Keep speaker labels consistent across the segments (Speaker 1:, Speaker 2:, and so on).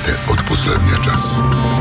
Speaker 1: новините от последния час.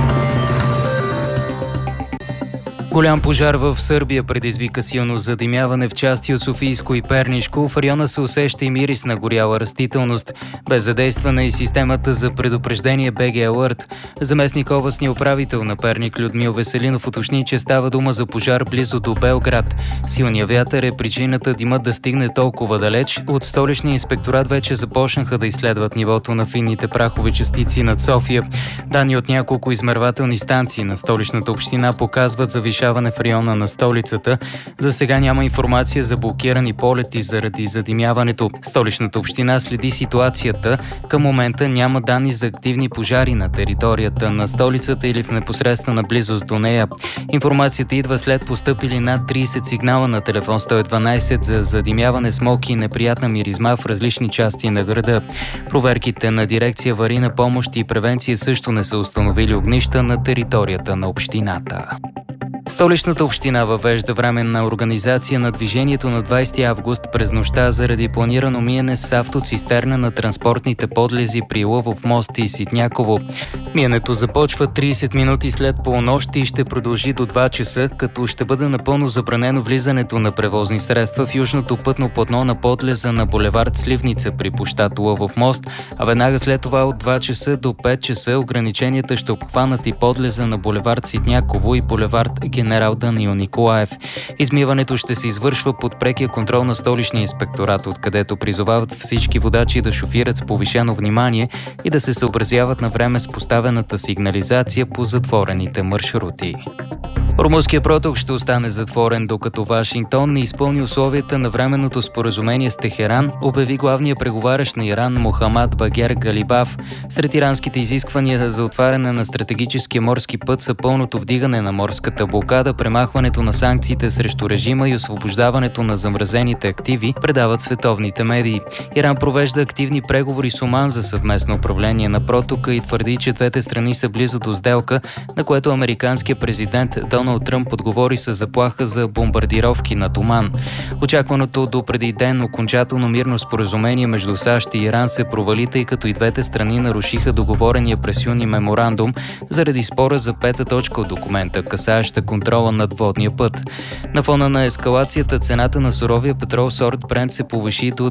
Speaker 2: Голям пожар в Сърбия предизвика силно задимяване в части от Софийско и Пернишко. В района се усеща и мирис на горяла растителност. Без задействана и системата за предупреждение BG Alert. Заместник областния управител на Перник Людмил Веселинов уточни, че става дума за пожар близо до Белград. Силният вятър е причината димът да стигне толкова далеч. От столичния инспекторат вече започнаха да изследват нивото на финните прахови частици над София. Данни от няколко измервателни станции на столичната община показват завишаване в района на столицата. За сега няма информация за блокирани полети заради задимяването. Столичната община следи ситуацията. Към момента няма данни за активни пожари на територията на столицата или в непосредствена близост до нея. Информацията идва след постъпили над 30 сигнала на телефон 112 за задимяване, смог и неприятна миризма в различни части на града. Проверките на дирекция аварийна помощ и превенция също не са установили огнища на територията на общината. Столичната община въвежда временна организация на движението на 20 август през нощта заради планирано миене с автоцистерна на транспортните подлези при Лъвов мост и Ситняково. Миенето започва 30 минути след полунощ и ще продължи до 2 часа, като ще бъде напълно забранено влизането на превозни средства в южното пътно платно на подлеза на булевард Сливница при площад Лъвов мост, а веднага след това от 2 часа до 5 часа ограниченията ще обхванат и подлеза на булевард Ситняково и булевард Генерал Даниил Николаев. Измиването ще се извършва под прекия контрол на столичния инспекторат, откъдето призовават всички водачи да шофират с повишено внимание и да се съобразяват на време с поставената сигнализация по затворените маршрути. Румънският проток ще остане затворен, докато Вашингтон не изпълни условията на временното споразумение с Техеран, обяви главният преговарящ на Иран Мохамад Багер Галибаф. Сред иранските изисквания за отваряне на стратегическия морски път са пълното вдигане на морската блокада, премахването на санкциите срещу режима и освобождаването на замразените активи, предават световните медии. Иран провежда активни преговори с Оман за съвместно управление на протока и твърди, че двете страни са близо до сделка, на което американският президент Доналд Тръмп отговори с заплаха за бомбардировки над Оман. Очакваното до преди ден окончателно мирно споразумение между САЩ и Иран се провали, тъй като и двете страни нарушиха договорения през юни меморандум заради спора за 5-та точка от документа, касаеща контрола над водния път. На фона на ескалацията цената на суровия петрол сорт Брент се повиши до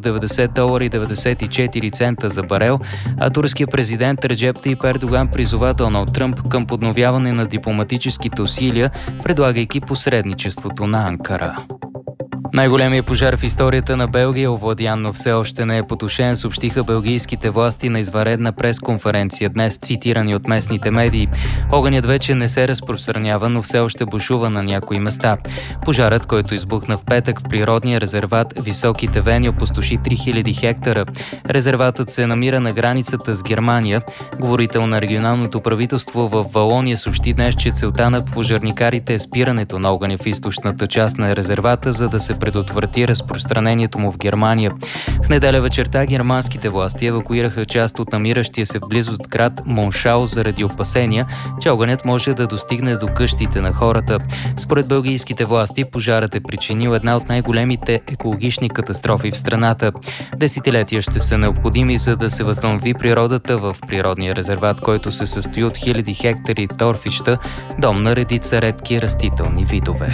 Speaker 2: $90.94 за барел, а турският президент Реджеп Тайип Ердоган призова Доналд Тръмп към подновяване на дипломатическите усилия, предлагайки посредничеството на Анкара. Най-големият пожар в историята на Белгия е овладян, но все още не е потушен, съобщиха белгийските власти на извънредна пресконференция днес, цитирани от местните медии. Огънят вече не се разпространява, но все още бушува на някои места. Пожарът, който избухна в петък в природния резерват Високите Вени, опустоши 3000 хектара. Резерватът се намира на границата с Германия. Говорител на регионалното правителство в Валония съобщи днес, че целта на пожарникарите е спирането на огъня в източната част на резервата, за да се предотврати разпространението му в Германия. В неделя вечерта германските власти евакуираха част от намиращия се в близост град Моншау заради опасения, че огънят може да достигне до къщите на хората. Според белгийските власти, пожарът е причинил една от най-големите екологични катастрофи в страната. Десетилетия ще са необходими, за да се възстанови природата в природния резерват, който се състои от хиляди хектари торфища, дом на редица редки растителни видове.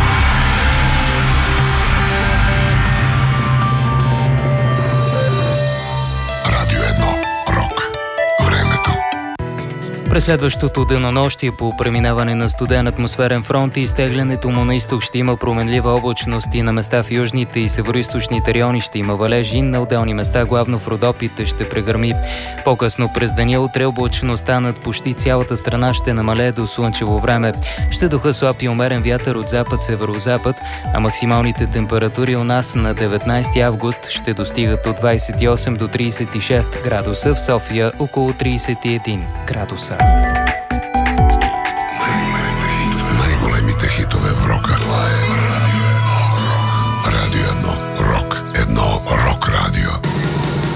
Speaker 2: През следващото денонощие по преминаване на студен атмосферен фронт и изтеглянето му на изток ще има променлива облачност и на места в южните и североизточните райони ще има валежи, на отделни места, главно в Родопите, ще прегърми. По-късно през деня утре облачността над почти цялата страна ще намалее до слънчево време. Ще духа слаб и умерен вятър от запад-северозапад, а максималните температури у нас на 19 август ще достигат от 28 до 36 градуса, в София около 31 градуса.
Speaker 1: Най-големите хитове в рока. Радио 1. Рок 1.